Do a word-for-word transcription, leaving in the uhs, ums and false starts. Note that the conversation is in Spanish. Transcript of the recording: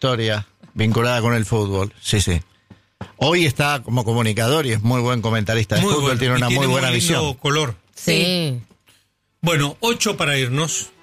historia vinculada con el fútbol, sí, sí. Hoy está como comunicador y es muy buen comentarista de Muy fútbol, bueno, tiene y una tiene muy buena lindo visión. color. Sí. Bueno, ocho para irnos.